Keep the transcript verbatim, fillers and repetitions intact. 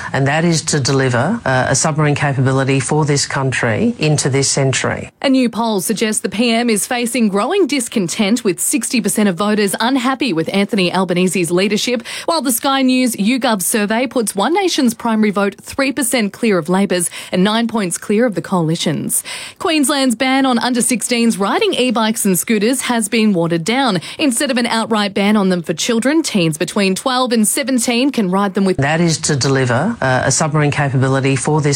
and that is to deliver uh, a submarine capability for this country into this century. A new poll suggests the P M is facing growing discontent, with sixty percent of voters unhappy with Anthony Albanese's leadership, while the Sky News YouGov survey puts One Nation's primary vote three percent clear of Labor's and nine points clear of the coalition's. Queensland's ban on under sixteens riding e-bikes and scooters has been watered down. Instead of an outright ban on them for children, teens between twelve and seventeen can ride them with... That is to deliver uh, a submarine capability for this